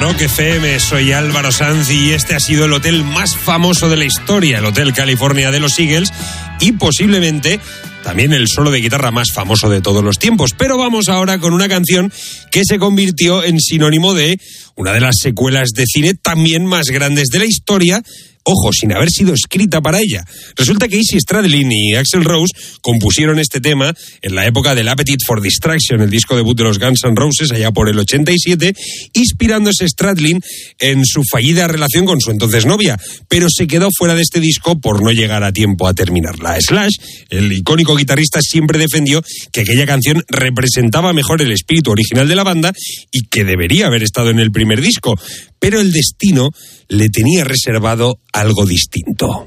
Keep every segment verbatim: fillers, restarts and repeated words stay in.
Rock F M, soy Álvaro Sanz y este ha sido el hotel más famoso de la historia, el Hotel California de los Eagles, y posiblemente también el solo de guitarra más famoso de todos los tiempos. Pero vamos ahora con una canción que se convirtió en sinónimo de una de las secuelas de cine también más grandes de la historia, ojo, sin haber sido escrita para ella. Resulta que Izzy Stradlin y Axl Rose compusieron este tema en la época del Appetite for Destruction, el disco debut de los Guns N' Roses, allá por el ochenta y siete, inspirándose Stradlin en su fallida relación con su entonces novia, pero se quedó fuera de este disco por no llegar a tiempo a terminarla. Slash, el icónico guitarrista, siempre defendió que aquella canción representaba mejor el espíritu original de la banda y que debería haber estado en el primer disco, pero el destino le tenía reservado algo distinto.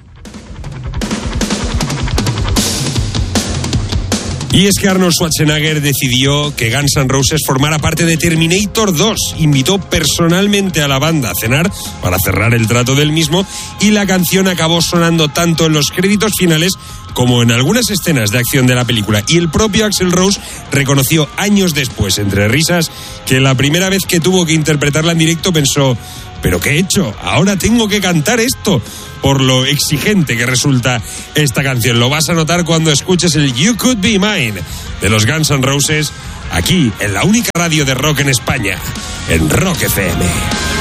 Y es que Arnold Schwarzenegger decidió que Guns N' Roses formara parte de Terminator dos. Invitó personalmente a la banda a cenar para cerrar el trato del mismo y la canción acabó sonando tanto en los créditos finales como en algunas escenas de acción de la película. Y el propio Axl Rose reconoció años después, entre risas, que la primera vez que tuvo que interpretarla en directo pensó: ¿pero qué he hecho? Ahora tengo que cantar esto, por lo exigente que resulta esta canción. Lo vas a notar cuando escuches el You Could Be Mine de los Guns N' Roses, aquí en la única radio de rock en España, en Rock F M.